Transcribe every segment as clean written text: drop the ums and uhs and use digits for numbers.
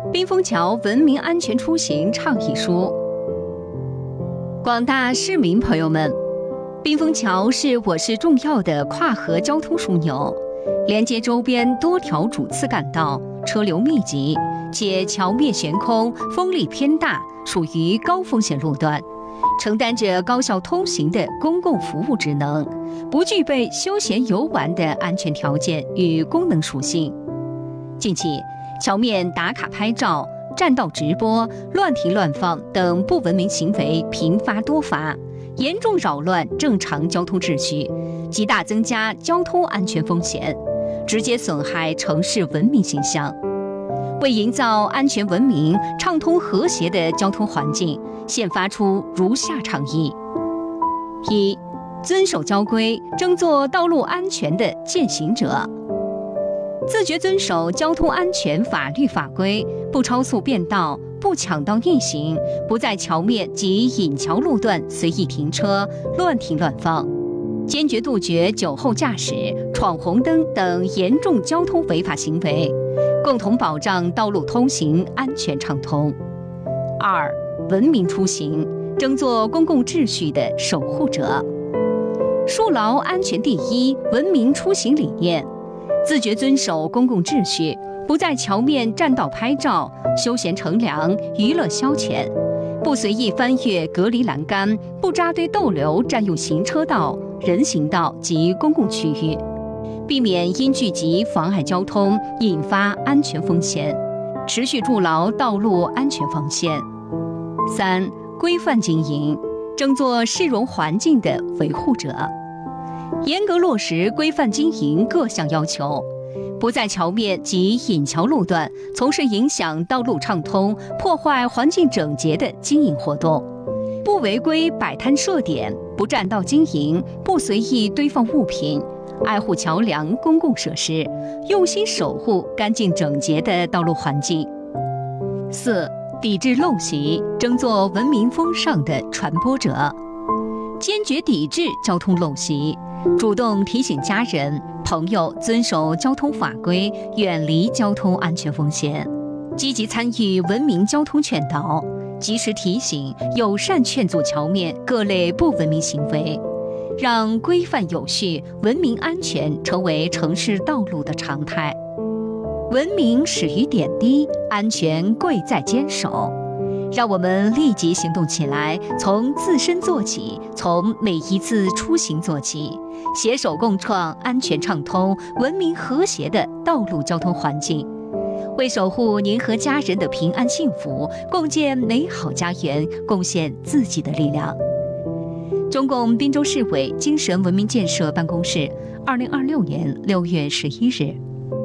滨枫桥文明安全出行倡议书。广大市民朋友们，滨枫桥是我市重要的跨河交通枢纽，连接周边多条主次干道，车流密集，且桥面悬空，风力偏大，属于高风险路段，承担着高效通行的公共服务职能，不具备休闲游玩的安全条件与功能属性。近期，桥面打卡拍照、占道直播、乱停乱放等不文明行为频发多发，严重扰乱正常交通秩序，极大增加交通安全风险，直接损害城市文明形象。为营造安全文明、畅通和谐的交通环境，现发出如下倡议：一、遵守交规，争做道路安全的践行者。自觉遵守交通安全法律法规，不超速变道，不抢道逆行，不在桥面及引桥路段随意停车、乱停乱放，坚决杜绝酒后驾驶、闯红灯等严重交通违法行为，共同保障道路通行安全畅通。二、文明出行，争做公共秩序的守护者。树牢安全第一、文明出行理念，自觉遵守公共秩序，不在桥面占道拍照、休闲乘凉、娱乐消遣，不随意翻越隔离栏杆，不扎堆逗留占用行车道、人行道及公共区域，避免因聚集妨碍交通，引发安全风险，持续筑牢道路安全防线。三、规范经营，争做市容环境的维护者。严格落实规范经营各项要求，不在桥面及引桥路段从事影响道路畅通、破坏环境整洁的经营活动，不违规摆摊设点，不占道经营，不随意堆放物品，爱护桥梁公共设施，用心守护干净整洁的道路环境。四、抵制陋习，争做文明风尚的传播者。坚决抵制交通陋习，主动提醒家人、朋友遵守交通法规，远离交通安全风险，积极参与文明交通劝导，及时提醒、友善劝阻桥面各类不文明行为，让规范有序、文明安全成为城市道路的常态。文明始于点滴，安全贵在坚守。让我们立即行动起来，从自身做起，从每一次出行做起，携手共创安全畅通、文明和谐的道路交通环境，为守护您和家人的平安幸福，共建美好家园，贡献自己的力量。中共滨州市委精神文明建设办公室，2026年6月11日。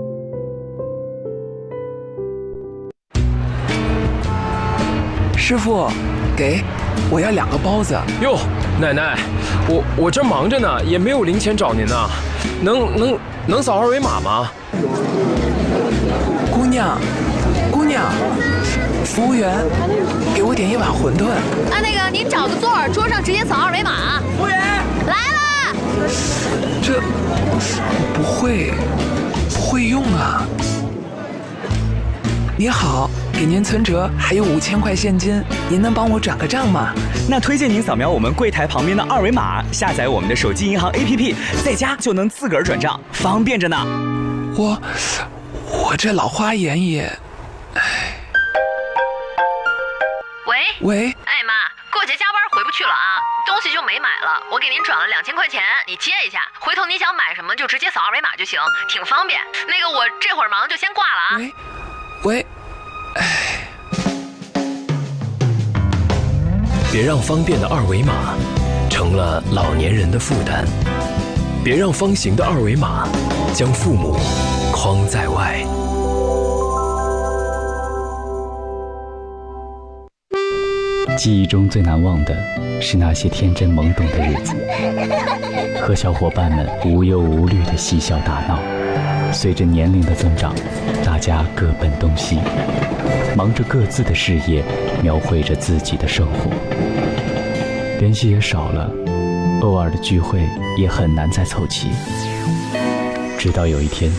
师傅，我要2个包子。 哟，奶奶，我这忙着呢，也没有零钱找您呢，能扫2维码吗？ 姑娘，服务员，给我点1碗馄饨。 啊，那个您找个座儿，桌上直接扫2维码。 服务员， 来了。 这不会用啊。您好，给您存折还有5000块现金，您能帮我转个账吗？ 那推荐您扫描我们柜台旁边的2维码，下载我们的手机银行 APP， 在家就能自个儿转账，方便着呢。 我这老花眼也……喂， 哎妈，过节加班回不去了啊，东西就没买了，我给您转了2000块钱，你接一下，回头你想买什么就直接扫2维码就行，挺方便。那个我这会儿忙就先挂了啊。 喂， 别让方便的2维码成了老年人的负担，别让方形的2维码将父母框在外。 记忆中最难忘的是那些天真懵懂的日子，和小伙伴们无忧无虑的嬉笑打闹。随着年龄的增长，大家各奔东西，忙着各自的事业，描绘着自己的生活，联系也少了，偶尔的聚会也很难再凑齐。直到有一天，